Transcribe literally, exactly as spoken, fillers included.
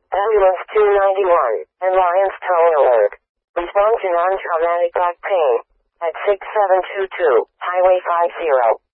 Ambulance two ninety-one, and Lions Towing Alert. Respond to non-traumatic back pain at six seven two two, Highway fifty.